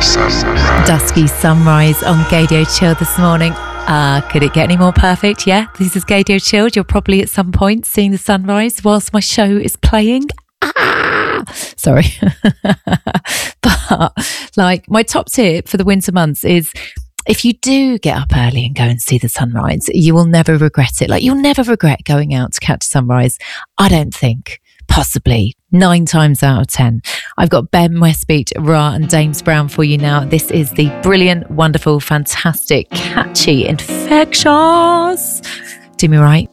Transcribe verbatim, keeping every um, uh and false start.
sunrise. Dusky sunrise on Gaydio Chill this morning. Uh, could it get any more perfect? Yeah, this is Gaydio Chill. You're probably at some point seeing the sunrise whilst my show is playing. Ah! Sorry. But like my top tip for the winter months is if you do get up early and go and see the sunrise, you will never regret it. Like you'll never regret going out to catch sunrise. I don't think. Possibly nine times out of ten. I've got Ben Westbeach, Ra and Dames Brown for you now. This is the brilliant, wonderful, fantastic, catchy, infectious Do Me Right.